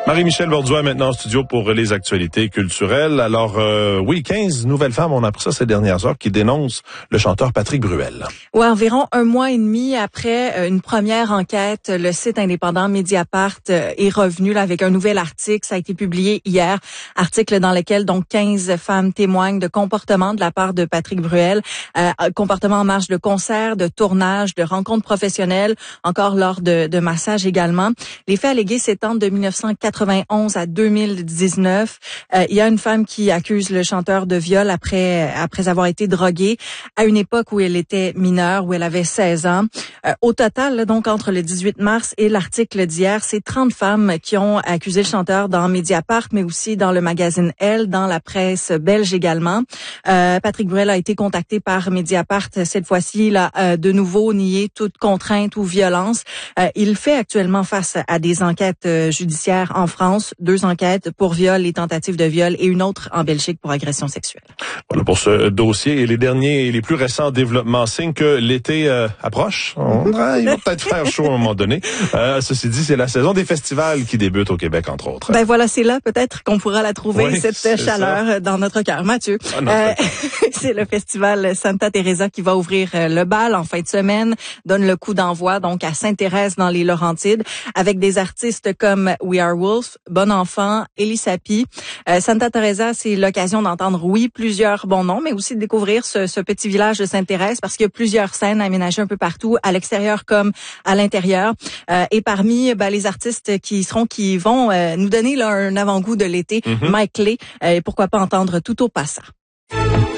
Marie-Michel Borduas maintenant en studio pour les actualités culturelles. Alors, 15 nouvelles femmes, on a appris ça ces dernières heures, qui dénoncent le chanteur Patrick Bruel. Ouais, environ un mois et demi après une première enquête, le site indépendant Mediapart est revenu là, avec un nouvel article. Ça a été publié hier. Article dans lequel donc 15 femmes témoignent de comportements de la part de Patrick Bruel. Comportements en marge de concerts, de tournages, de rencontres professionnelles, encore lors de massages également. Les faits allégués s'étendent de 1991 à 2019. Il y a une femme qui accuse le chanteur de viol après avoir été droguée à une époque où elle était mineure, où elle avait 16 ans. Au total, là, donc entre le 18 mars et l'article d'hier, c'est 30 femmes qui ont accusé le chanteur dans Mediapart, mais aussi dans le magazine Elle, dans la presse belge également. Patrick Bruel a été contacté par Mediapart cette fois-ci, là, de nouveau nié toute contrainte ou violence. Il fait actuellement face à des enquêtes judiciaires en France, 2 enquêtes pour viol et tentative de viol et une autre en Belgique pour agression sexuelle. Voilà pour ce dossier et les derniers et les plus récents développements signent que l'été approche. Il va peut-être faire chaud à un moment donné. Ceci dit, c'est la saison des festivals qui débute au Québec, entre autres. Ben voilà, c'est là peut-être qu'on pourra la trouver, oui, cette chaleur ça. Dans notre cœur. Mathieu, c'est le festival Santa Teresa qui va ouvrir le bal en fin de semaine, donne le coup d'envoi donc à Sainte-Thérèse dans les Laurentides, avec des artistes comme We Are Wolf, Bon Enfant, Elie Sapi. Santa Teresa, c'est l'occasion d'entendre, oui, plusieurs bons noms, mais aussi de découvrir ce petit village de Sainte-Thérèse parce qu'il y a plusieurs scènes aménagées un peu partout, à l'extérieur comme à l'intérieur. Et parmi les artistes qui vont nous donner là, un avant-goût de l'été, Mike Lay, et pourquoi pas entendre Tout au passant.